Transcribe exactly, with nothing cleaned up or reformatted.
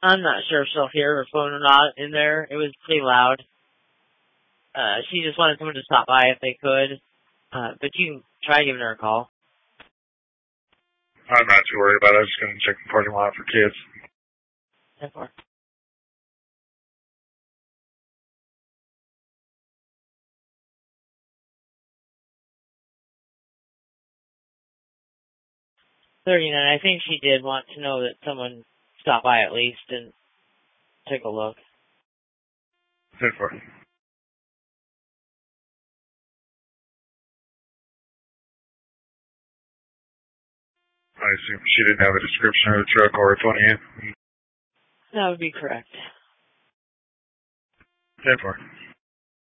I'm not sure if she'll hear her phone or not in there. It was pretty loud. Uh, she just wanted someone to stop by if they could. Uh, but you can try giving her a call. I'm not too worried about it. I'm just going to check the parking lot for kids. ten four. thirty-nine. I think she did want to know that someone stopped by at least and took a look. ten four. I assume she didn't have a description of the truck or a phone in. That would be correct. ten four.